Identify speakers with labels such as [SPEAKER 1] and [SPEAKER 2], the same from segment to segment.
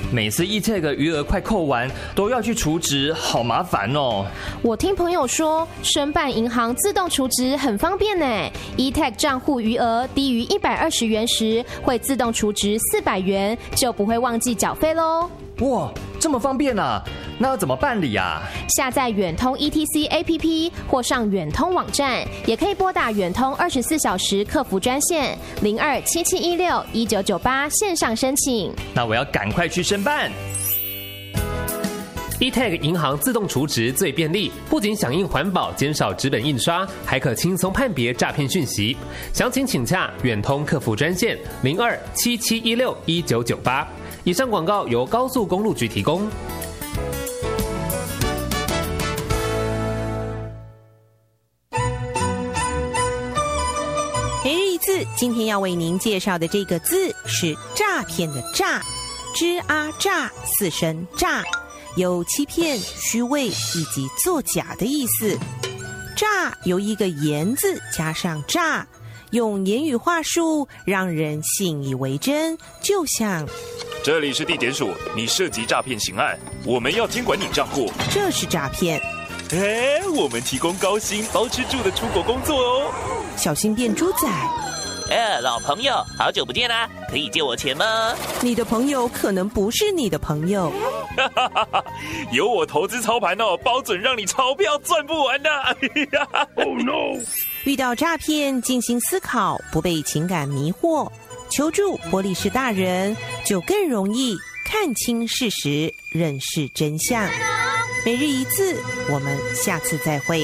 [SPEAKER 1] 每次 eTag 余额快扣完，都要去储值，好麻烦哦。
[SPEAKER 2] 我听朋友说，申办银行自动储值很方便呢。eTag 账户余额低于120元时，会自动储值400元，就不会忘记缴费喽。
[SPEAKER 1] 哇，这么方便啊！那要怎么办理啊？
[SPEAKER 2] 下载远通 ETC APP 或上远通网站，也可以拨打远通24小时客服专线0277161998线上申请。
[SPEAKER 1] 那我要赶快去申办。
[SPEAKER 3] eTag 银行自动储值最便利，不仅响应环保，减少纸本印刷，还可轻松判别诈骗讯息。详情请洽远通客服专线0277161998。以上广告由高速公路局提供。
[SPEAKER 4] 每日一字，今天要为您介绍的这个字是诈骗的诈，吱啊诈，四声诈，有欺骗、虚伪以及作假的意思。诈由一个言字加上诈，用言语话术让人信以为真，就像
[SPEAKER 5] 这里是地检署，你涉及诈骗刑案，我们要监管你账户。
[SPEAKER 4] 这是诈骗。
[SPEAKER 5] 我们提供高薪包吃住的出国工作哦。
[SPEAKER 4] 小心变猪仔。
[SPEAKER 6] 老朋友，好久不见啦，可以借我钱吗？
[SPEAKER 4] 你的朋友可能不是你的朋友。
[SPEAKER 5] 有我投资操盘哦，包准让你钞票赚不完的。Oh no！
[SPEAKER 4] 遇到诈骗，静心思考，不被情感迷惑，求助玻璃市大人，就更容易看清事实，认识真相。每日一字，我们下次再会。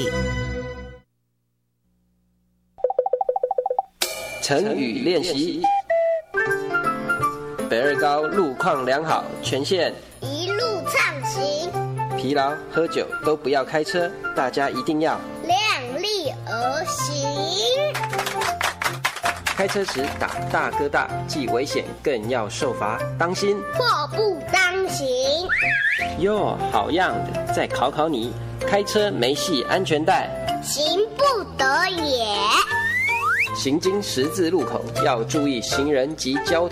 [SPEAKER 7] 成语练习：北二高路况良好，全线
[SPEAKER 8] 一路畅行。
[SPEAKER 7] 疲劳、喝酒都不要开车，大家一定要
[SPEAKER 8] 量力而行。
[SPEAKER 7] 开车时打大哥大，既危险更要受罚，当心
[SPEAKER 8] 祸不当行。
[SPEAKER 7] 哟，好样的！再考考你，开车没系安全带，
[SPEAKER 8] 行不得也。
[SPEAKER 7] 行经十字路口要注意行人及交通